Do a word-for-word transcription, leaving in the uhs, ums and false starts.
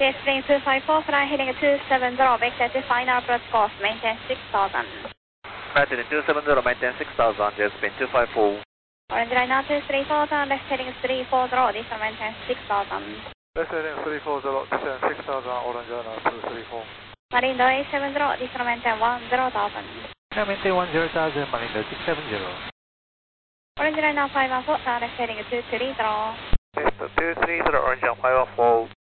Yes, plane two five four, fly heading two seven zero, back at the final approach course, maintain six thousand. Maintaining two seven zero, maintain six thousand, yes, plane two five four. Orange line now two three thousand, left heading three four zero, this one maintain six thousand. Left heading three four zero, descend six thousand, orange line now two three four. Marindo eight seven zero, this one maintain one zero thousand. Now maintain one zero thousand, Marindo six seven zero. Orange line now five one four, left heading two three zero. Yes, two three zero, orange line five one four.